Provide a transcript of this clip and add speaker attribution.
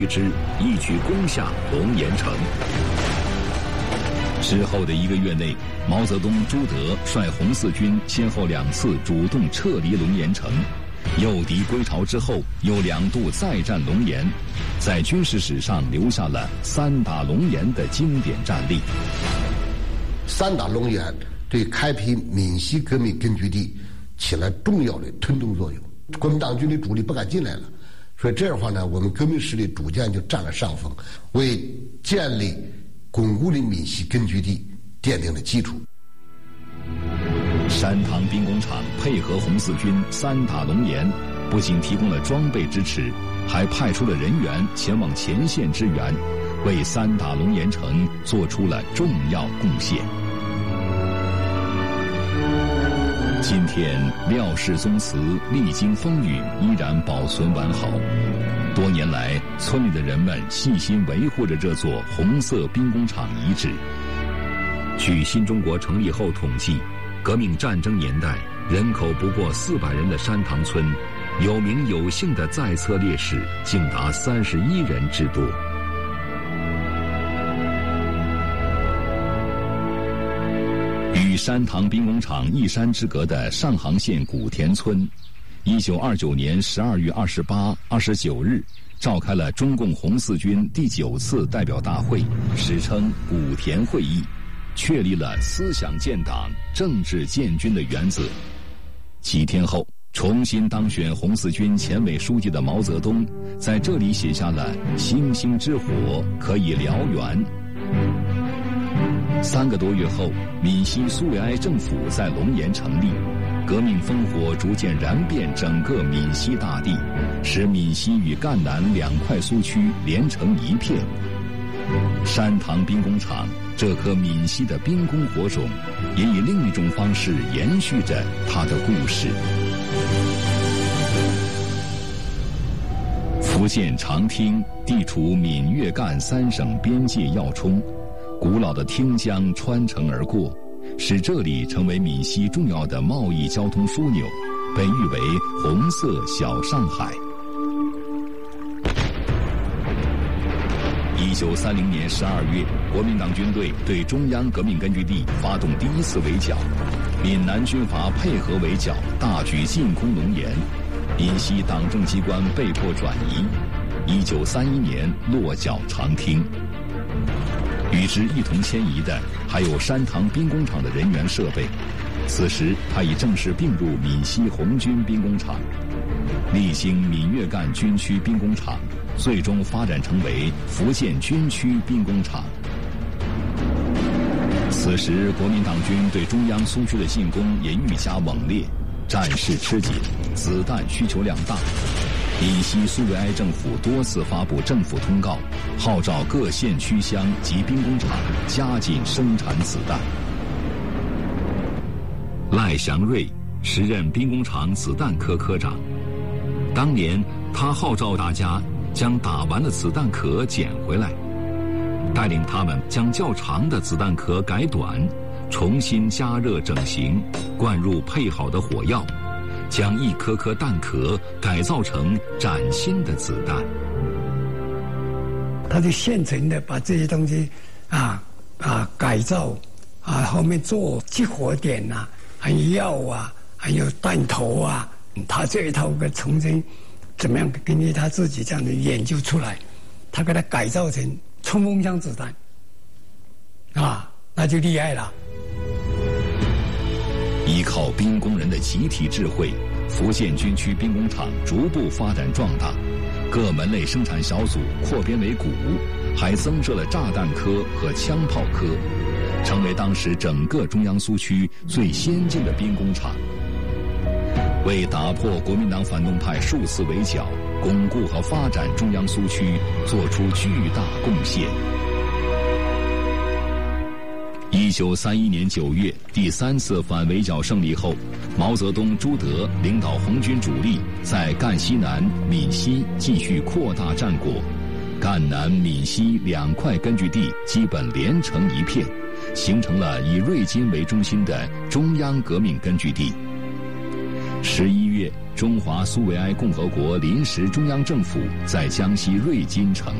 Speaker 1: 之一举攻下龙岩城。之后的1个月内，毛泽东、朱德率红四军先后2次主动撤离龙岩城，诱敌归巢之后，又2度再战龙岩，在军事史上留下了3打龙岩的经典战例。
Speaker 2: 3打龙岩对开辟闽西革命根据地起了重要的推动作用，国民党军的主力不敢进来了，所以这样的话呢，我们革命势力逐渐就占了上风，为建立巩固的闽西根据地奠定了基础。
Speaker 1: 山塘兵工厂配合红四军3打龙岩，不仅提供了装备支持，还派出了人员前往前线支援，为3打龙岩城做出了重要贡献。今天廖氏宗祠历经风雨依然保存完好，多年来村里的人们细心维护着这座红色兵工厂遗址。据新中国成立后统计，革命战争年代人口不过400人的山塘村，有名有姓的在册烈士竟达31人之多。与山塘兵工厂一山之隔的上杭县古田村，1929年12月28、29日召开了中共红四军第9次代表大会，史称古田会议，确立了思想建党、政治建军的原则。几天后，重新当选红四军前委书记的毛泽东在这里写下了“星星之火可以燎原”。3个多月后，闽西苏维埃政府在龙岩成立，革命烽火逐渐燃遍整个闽西大地，使闽西与赣南2块苏区连成一片。山塘兵工厂这颗闽西的兵工火种，也以另一种方式延续着它的故事。福建长汀地处闽粤赣3省边界要冲，古老的汀江穿城而过，使这里成为闽西重要的贸易交通枢纽，被誉为红色小上海。1930年12月，国民党军队对中央革命根据地发动第1次围剿，闽南军阀配合围剿，大举进攻龙岩，闽西党政机关被迫转移。1931年落脚长汀。与之一同迁移的还有山塘兵工厂的人员设备，此时他已正式并入闽西红军兵工厂，历经闽粤赣军区兵工厂，最终发展成为福建军区兵工厂。此时国民党军对中央苏区的进攻也愈加猛烈，战事吃紧，子弹需求量大。闽西苏维埃政府多次发布政府通告，号召各县区乡及兵工厂加紧生产子弹。赖祥瑞时任兵工厂子弹科科长，当年他号召大家将打完的子弹壳捡回来，带领他们将较长的子弹壳改短，重新加热整形，灌入配好的火药，将一颗颗弹壳改造成崭新的子弹。
Speaker 3: 他就现成的把这些东西改造后面做激活点还有药还有弹头他这一套重新怎么样根据他自己这样的研究出来，他给它改造成冲锋枪子弹那就厉害了。
Speaker 1: 依靠兵工人的集体智慧，福建军区兵工厂逐步发展壮大，各门类生产小组扩编为股，还增设了炸弹科和枪炮科，成为当时整个中央苏区最先进的兵工厂，为打破国民党反动派数次围剿，巩固和发展中央苏区做出巨大贡献。1931年9月，第3次反围剿胜利后，毛泽东、朱德领导红军主力在赣西南、闽西继续扩大战果，赣南、闽西2块根据地基本连成一片，形成了以瑞金为中心的中央革命根据地。 11月，中华苏维埃共和国临时中央政府在江西瑞金成